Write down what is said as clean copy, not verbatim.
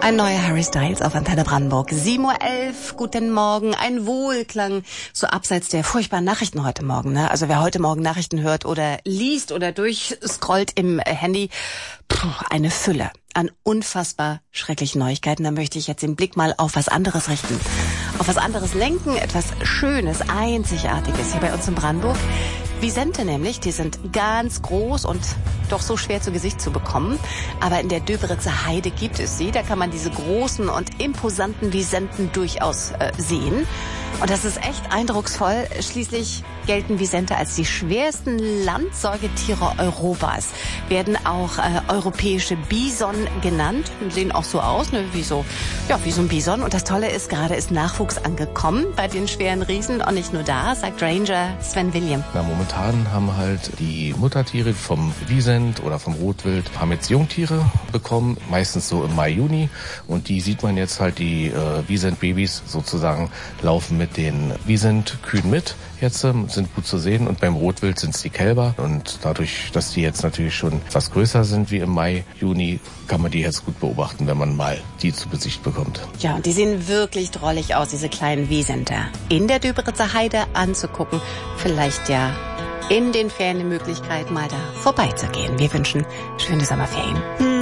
Ein neuer Harry Styles auf Antenne Brandenburg. 7:11 Uhr, guten Morgen. Ein Wohlklang, so abseits der furchtbaren Nachrichten heute Morgen. Ne? Also wer heute Morgen Nachrichten hört oder liest oder durchscrollt im Handy, eine Fülle an unfassbar schrecklichen Neuigkeiten. Da möchte ich jetzt den Blick mal auf was anderes richten. Auf was anderes lenken, etwas Schönes, Einzigartiges hier bei uns in Brandenburg. Wisente nämlich, die sind ganz groß und doch so schwer zu Gesicht zu bekommen. Aber in der Döberitzer Heide gibt es sie. Da kann man diese großen und imposanten Wisenten durchaus sehen. Und das ist echt eindrucksvoll. Schließlich gelten Wisente als die schwersten Landsäugetiere Europas. Werden auch europäische Bison genannt. Sehen auch so aus, ne? wie so ein Bison. Und das Tolle ist, gerade ist Nachwuchs angekommen bei den schweren Riesen. Und nicht nur da, sagt Ranger Sven William. Na, momentan haben halt die Muttertiere vom Wisent oder vom Rotwild, haben jetzt Jungtiere bekommen, meistens so im Mai, Juni. Und die sieht man jetzt halt, die Wisent-Babys sozusagen laufen mit den Wisent-Kühen mit. Jetzt sind gut zu sehen und beim Rotwild sind es die Kälber und dadurch, dass die jetzt natürlich schon etwas größer sind wie im Mai, Juni, kann man die jetzt gut beobachten, wenn man mal die zu Gesicht bekommt. Ja, und die sehen wirklich drollig aus, diese kleinen Wisenter. In der Döberitzer Heide anzugucken, vielleicht ja in den Ferien die Möglichkeit, mal da vorbeizugehen. Wir wünschen schöne Sommerferien.